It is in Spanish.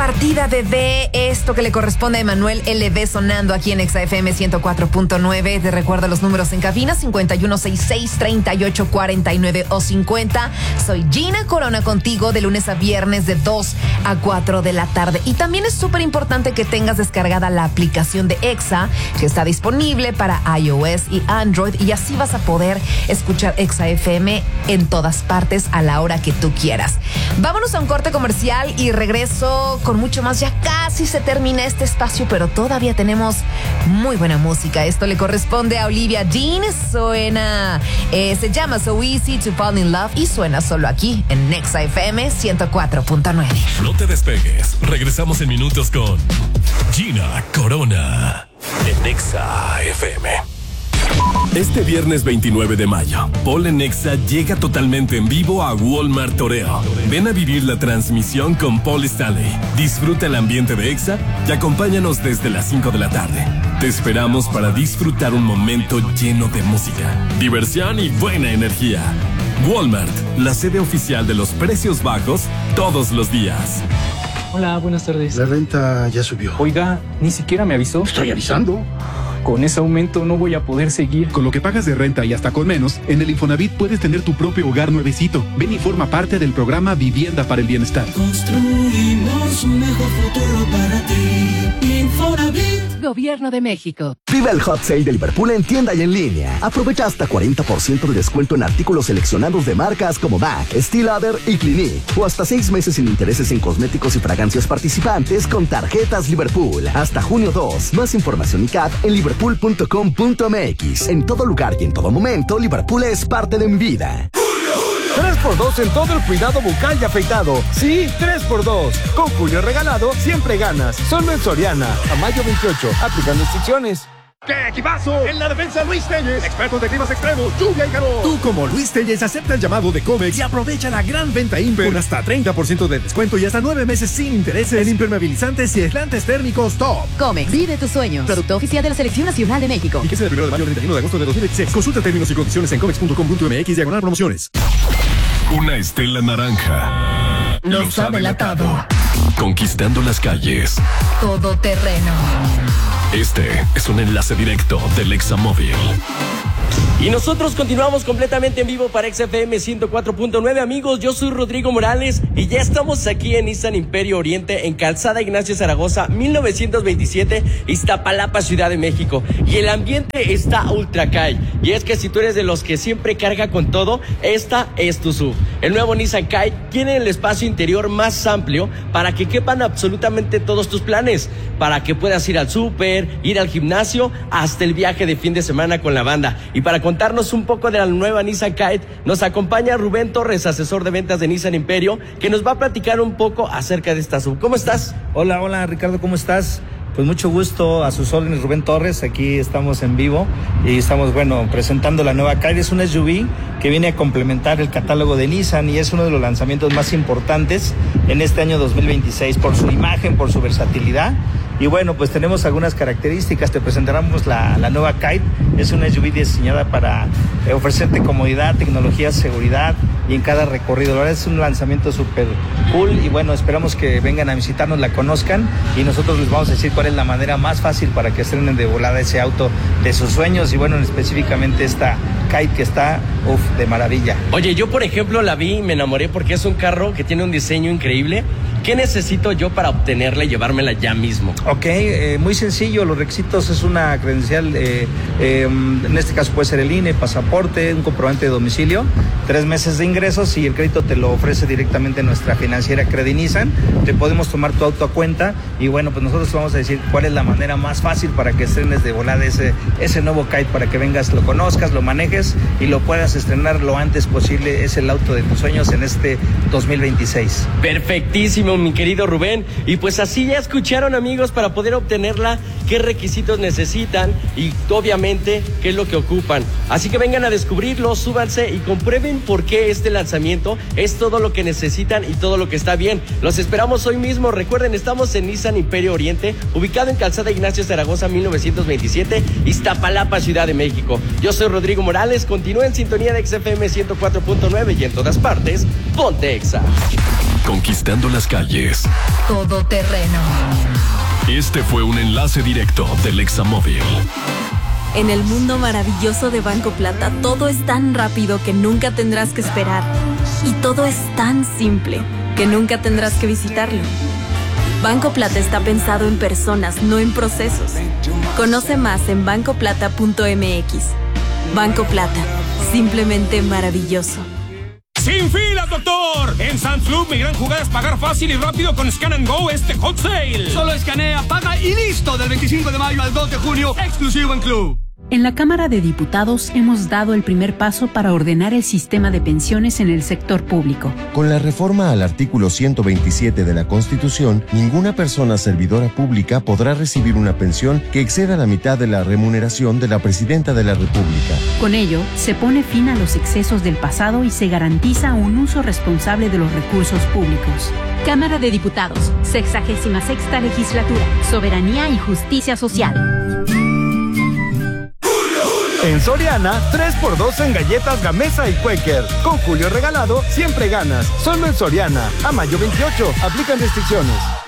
Partida de B, esto que le corresponde a Emanuel LB sonando aquí en Exa FM 104.9. Te recuerdo los números en cabina: 5166-3849 o 50. Soy Gina Corona contigo de lunes a viernes de 2 a 4 de la tarde. Y también es súper importante que tengas descargada la aplicación de Exa, que está disponible para iOS y Android, y así vas a poder escuchar Exa FM en todas partes a la hora que tú quieras. Vámonos a un corte comercial y regreso con mucho más. Ya casi se termina este espacio, pero todavía tenemos muy buena música. Esto le corresponde a Olivia Dean. Suena, se llama So Easy to Fall in Love y suena solo aquí en Exa FM 104.9. No te despegues. Regresamos en minutos con Gina Corona en Exa FM. Este viernes 29 de mayo, Paul en Exa llega totalmente en vivo a Walmart Toreo. Ven a vivir la transmisión con Paul Stanley. Disfruta el ambiente de Exa y acompáñanos desde las 5 de la tarde. Te esperamos para disfrutar un momento lleno de música, diversión y buena energía. Walmart, la sede oficial de los precios bajos todos los días. Hola, buenas tardes. La renta ya subió. Oiga, ni siquiera me avisó. Estoy avisando. Con ese aumento no voy a poder seguir. Con lo que pagas de renta y hasta con menos, en el Infonavit puedes tener tu propio hogar nuevecito. Ven y forma parte del programa Vivienda para el Bienestar. Construimos un mejor futuro para ti. Infonavit. Gobierno de México. Vive el Hot Sale de Liverpool en tienda y en línea. Aprovecha hasta 40% de descuento en artículos seleccionados de marcas como MAC, Steel Lauder y Clinique. O hasta 6 meses sin intereses en cosméticos y fragancias participantes con tarjetas Liverpool. Hasta junio 2. Más información y CAT en liverpool.com.mx. En todo lugar y en todo momento, Liverpool es parte de mi vida. 3x2 en todo el cuidado bucal y afeitado. Sí, 3x2. Con Julio regalado, siempre ganas. Solo en Soriana. A mayo 28. Aplicando restricciones. ¡Qué equipazo! En la defensa, Luis Telles, expertos de climas extremos, lluvia y calor. Tú, como Luis Telles, acepta el llamado de Comex y aprovecha la gran venta Imper con hasta 30% de descuento y hasta 9 meses sin intereses en impermeabilizantes y aislantes térmicos Top. Comex, vive tus sueños. Producto oficial de la Selección Nacional de México. Y que sea del 1 de mayo al 31 de agosto de 2016. Consulta términos y condiciones en comex.com.mx/promociones. Una estela naranja Nos ha delatado. Conquistando las calles. Todoterreno. Este es un enlace directo del Examóvil. Y nosotros continuamos completamente en vivo para XFM 104.9, amigos. Yo soy Rodrigo Morales y ya estamos aquí en Nissan Imperio Oriente, en Calzada Ignacio Zaragoza, 1927, Iztapalapa, Ciudad de México. Y el ambiente está ultra Kai. Y es que si tú eres de los que siempre carga con todo, esta es tu SUV. El nuevo Nissan Kai tiene el espacio interior más amplio para que quepan absolutamente todos tus planes. Para que puedas ir al súper, ir al gimnasio, hasta el viaje de fin de semana con la banda. Y para contarnos un poco de la nueva Nissan Kite, nos acompaña Rubén Torres, asesor de ventas de Nissan Imperio, que nos va a platicar un poco acerca de esta SUV. ¿Cómo estás? Hola Ricardo, ¿cómo estás? Pues mucho gusto, a sus órdenes, Rubén Torres. Aquí estamos en vivo y estamos, presentando la nueva Kite. Es un SUV que viene a complementar el catálogo de Nissan y es uno de los lanzamientos más importantes en este año 2026 por su imagen, por su versatilidad. Y pues tenemos algunas características. Te presentaremos la nueva Kite. Es una SUV diseñada para ofrecerte comodidad, tecnología, seguridad y en cada recorrido. La verdad es un lanzamiento súper cool y esperamos que vengan a visitarnos, la conozcan y nosotros les vamos a decir cuál es la manera más fácil para que estrenen de volada ese auto de sus sueños y específicamente esta Kite que está de maravilla. Oye, yo por ejemplo la vi y me enamoré porque es un carro que tiene un diseño increíble. ¿Qué necesito yo para obtenerla y llevármela ya mismo? Ok, muy sencillo. Los requisitos es una credencial, en este caso puede ser el INE, pasaporte, un comprobante de domicilio, 3 meses de ingresos y el crédito te lo ofrece directamente nuestra financiera Credinizan. Te podemos tomar tu auto a cuenta y nosotros vamos a decir cuál es la manera más fácil para que estrenes de volada ese nuevo Kite, para que vengas, lo conozcas, lo manejes y lo puedas estrenar lo antes posible. Es el auto de tus sueños en este 2026. Perfectísimo, mi querido Rubén. Y pues así ya escucharon, amigos, para poder obtenerla, qué requisitos necesitan y obviamente qué es lo que ocupan. Así que vengan a descubrirlo, súbanse y comprueben por qué este lanzamiento es todo lo que necesitan y todo lo que está bien. Los esperamos hoy mismo. Recuerden, estamos en Nissan Imperio Oriente, ubicado en Calzada Ignacio Zaragoza, 1927, Iztapalapa, Ciudad de México. Yo soy Rodrigo Morales. Continúa en sintonía de XFM 104.9 y en todas partes, ponte Exa. conquistando las calles. Todoterreno. Este fue un enlace directo del Examóvil. En el mundo maravilloso de Banco Plata, todo es tan rápido que nunca tendrás que esperar. Y todo es tan simple que nunca tendrás que visitarlo. Banco Plata está pensado en personas, no en procesos. Conoce más en bancoplata.mx. Banco Plata, simplemente maravilloso. ¡Sin filas, doctor! En Sam's Club, mi gran jugada es pagar fácil y rápido con Scan and Go Hot Sale. Solo escanea, paga y listo. Del 25 de mayo al 2 de junio, exclusivo en Club. En la Cámara de Diputados hemos dado el primer paso para ordenar el sistema de pensiones en el sector público. Con la reforma al artículo 127 de la Constitución, ninguna persona servidora pública podrá recibir una pensión que exceda la mitad de la remuneración de la Presidenta de la República. Con ello, se pone fin a los excesos del pasado y se garantiza un uso responsable de los recursos públicos. Cámara de Diputados, 66ª Legislatura, Soberanía y Justicia Social. En Soriana, 3x2 en galletas Gamesa y Quaker. Con Julio regalado, siempre ganas. Solo en Soriana. A mayo 28, aplican restricciones.